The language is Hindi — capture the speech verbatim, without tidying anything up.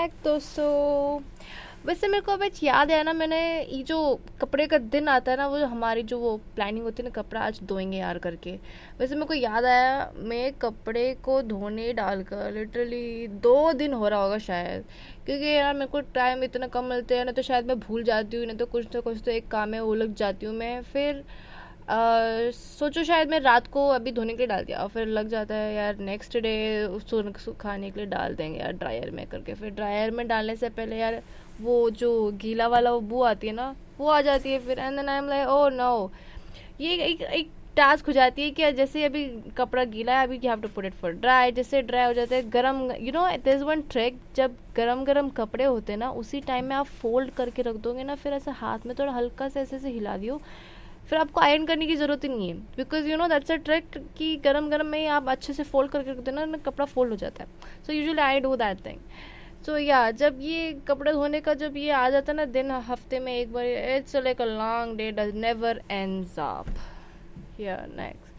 बैक दोस्तों। वैसे मेरे को अब आज याद है ना, मैंने ये जो कपड़े का दिन आता है ना, वो जो हमारी जो वो प्लानिंग होती है ना, कपड़ा आज धोएंगे यार करके। वैसे मेरे को याद आया, मैं कपड़े को धोने डालकर लिटरली दो दिन हो रहा होगा शायद। क्योंकि यार मेरे को टाइम इतना कम मिलते हैं ना, तो शायद मैं भूल जाती हूँ, नहीं तो कुछ तो कुछ तो एक काम है वो लग जाती हूँ मैं। फिर अ, सोचो शायद मैं रात को अभी धोने के लिए डाल दिया और फिर लग जाता है यार नेक्स्ट डे उसको सुखाने के लिए डाल देंगे यार ड्रायर में करके। फिर ड्रायर में डालने से पहले यार वो जो गीला वाला वो बू आती है ना, वो आ जाती है फिर। And then I am like oh no, ये एक एक टास्क हो जाती है कि जैसे अभी कपड़ा गीला है, अभी you have to put it for dry. जैसे ड्राई हो जाता है गरम, you know there is one trick, जब गरम गरम कपड़े होते हैं ना, उसी टाइम में आप फोल्ड करके रख दोगे ना, फिर ऐसे हाथ में थोड़ा हल्का से ऐसे से हिला दियो, फिर आपको आयरन करने की ज़रूरत ही नहीं है। Because you know that's a trick कि गरम गरम में ही आप अच्छे से फोल्ड करके रख देना ना, कपड़ा फोल्ड हो जाता है। So usually I do that thing. सो या जब ये कपड़े धोने का जब ये आ जाता है ना दिन हफ्ते में एक बार, it's like a long day, does never ends up. या नेक्स्ट